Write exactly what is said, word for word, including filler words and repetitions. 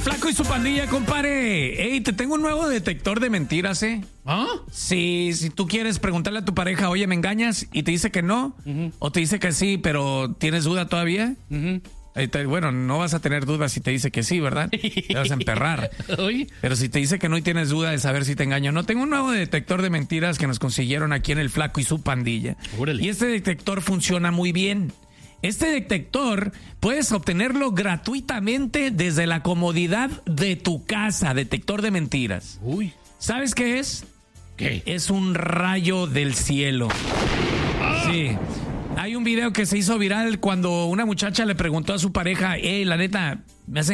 Flaco y su pandilla, compadre. Ey, te tengo un nuevo detector de mentiras, ¿eh? ¿Ah? Si, si tú quieres preguntarle a tu pareja, oye, ¿me engañas? Y te dice que no, uh-huh. o te dice que sí, pero ¿tienes duda todavía? Uh-huh. Te, bueno, no vas a tener dudas si te dice que sí, ¿verdad? Te vas a emperrar. Pero si te dice que no y tienes duda de saber si te engaño. No, tengo un nuevo detector de mentiras que nos consiguieron aquí en el Flaco y su pandilla. Órale. Y este detector funciona muy bien. Este detector puedes obtenerlo gratuitamente desde la comodidad de tu casa. Detector de mentiras. Uy. ¿Sabes qué es? ¿Qué? Es un rayo del cielo. ¡Ah! Sí. Hay un video que se hizo viral cuando una muchacha le preguntó a su pareja, hey, la neta, me hacen